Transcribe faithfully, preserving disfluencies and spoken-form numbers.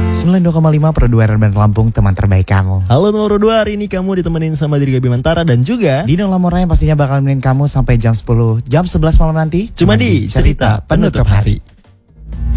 sembilan puluh dua koma lima Pro dua R B Lampung, teman terbaik kamu. Halo Pro dua, hari ini kamu ditemenin sama Diri Gabi Mantara dan juga Dino Lamora yang pastinya bakal nemenin kamu sampai jam sepuluh, jam sebelas malam nanti. Cuma di Cerita Penutup Hari.